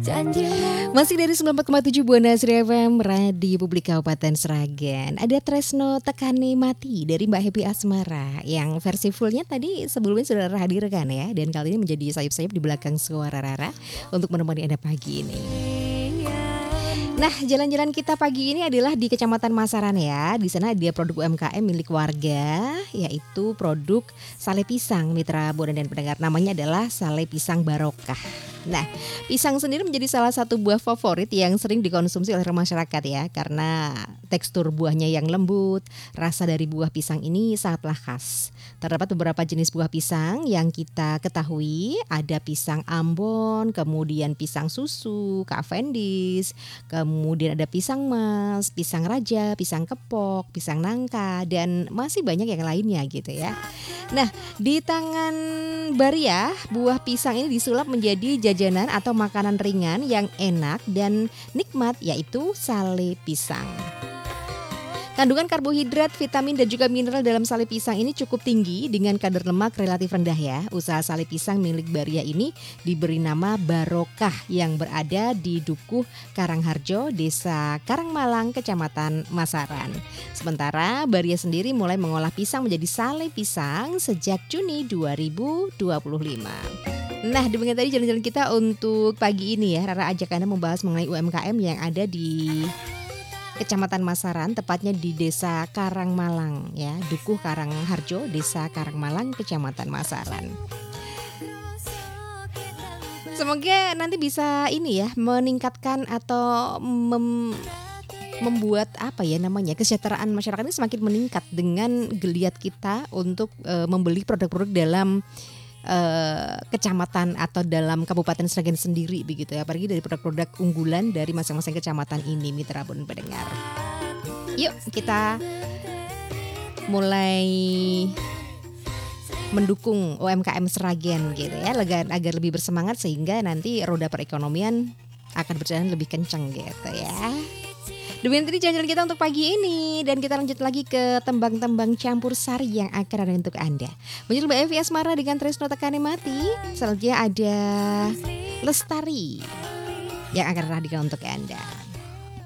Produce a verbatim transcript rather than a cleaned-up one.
Masih dari sembilan puluh empat koma tujuh Buana Sri F M, Radio Publik Kabupaten Sragen. Ada Tresno Tekane Mati dari Mbak Happy Asmara. Yang versi fullnya tadi sebelumnya sudah Rara hadirkan ya. Dan kali ini menjadi sayap-sayap di belakang suara Rara untuk menemani Anda pagi ini. Nah, jalan-jalan kita pagi ini adalah di Kecamatan Masaran ya. Di sana ada produk U M K M milik warga, yaitu produk sale pisang mitra Buana dan pendengar. Namanya adalah sale pisang barokah. Nah, pisang sendiri menjadi salah satu buah favorit yang sering dikonsumsi oleh masyarakat ya, karena tekstur buahnya yang lembut, rasa dari buah pisang ini sangatlah khas. Terdapat beberapa jenis buah pisang yang kita ketahui, ada pisang Ambon, kemudian pisang susu, Cavendish, kemudian ada pisang mas, pisang raja, pisang kepok, pisang nangka, dan masih banyak yang lainnya gitu ya. Nah, di tangan Baria, buah pisang ini disulap menjadi jajanan atau makanan ringan yang enak dan nikmat, yaitu sale pisang. Kandungan karbohidrat, vitamin dan juga mineral dalam sale pisang ini cukup tinggi dengan kadar lemak relatif rendah ya. Usaha sale pisang milik Baria ini diberi nama Barokah yang berada di Dukuh Karangharjo, Desa Karangmalang, Kecamatan Masaran. Sementara Baria sendiri mulai mengolah pisang menjadi sale pisang sejak Juni dua ribu dua puluh lima. Nah, demikian tadi jalan-jalan kita untuk pagi ini ya. Rara ajak Anda membahas mengenai U M K M yang ada di Kecamatan Masaran, tepatnya di Desa Karangmalang ya, Dukuh Karangharjo, Desa Karangmalang, Kecamatan Masaran. Semoga nanti bisa ini ya, meningkatkan atau mem, membuat apa ya namanya, kesejahteraan masyarakat ini semakin meningkat dengan geliat kita untuk e, membeli produk-produk dalam Uh, kecamatan atau dalam Kabupaten Sragen sendiri begitu ya, apalagi dari produk-produk unggulan dari masing-masing kecamatan ini mitra Buana pendengar. Yuk kita mulai mendukung U M K M Sragen gitu ya, agar, agar lebih bersemangat sehingga nanti roda perekonomian akan berjalan lebih kencang gitu ya. Demikian tadi jalan-jalan kita untuk pagi ini, dan kita lanjut lagi ke tembang-tembang campur sari yang akan ada untuk Anda. Menurut Mbak Evi Asmara dengan Tresno Tekane Mati, selanjutnya ada Lestari yang akan hadirkan untuk Anda.